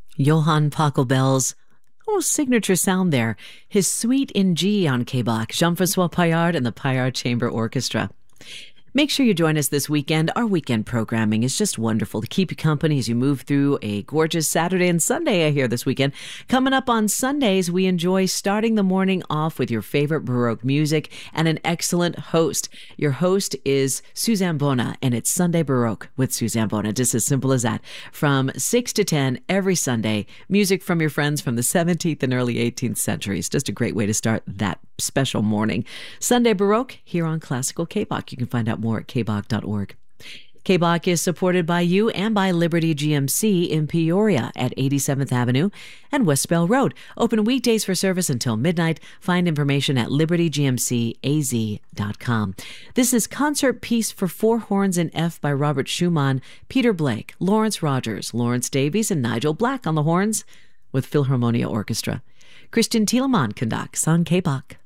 Johann Pachelbel's signature sound there. His Suite in G on K-Bach, Jean-Francois Paillard and the Paillard Chamber Orchestra. Make sure you join us this weekend. Our weekend programming is just wonderful to keep you company as you move through a gorgeous Saturday and Sunday, I hear, this weekend. Coming up on Sundays, we enjoy starting the morning off with your favorite Baroque music and an excellent host. Your host is Suzanne Bona, and it's Sunday Baroque with Suzanne Bona. Just as simple as that. From 6 to 10 every Sunday, music from your friends from the 17th and early 18th centuries. Just a great way to start that special morning. Sunday Baroque here on Classical K-Bach. You can find out more at kbach.org. K-Bach is supported by you and by Liberty GMC in Peoria at 87th Avenue and West Bell Road. Open weekdays for service until midnight. Find information at libertygmcaz.com. This is Concert Piece for Four Horns in F by Robert Schumann, Peter Blake, Lawrence Rogers, Lawrence Davies, and Nigel Black on the horns with Philharmonia Orchestra. Christian Thielemann conducts on K-Bach.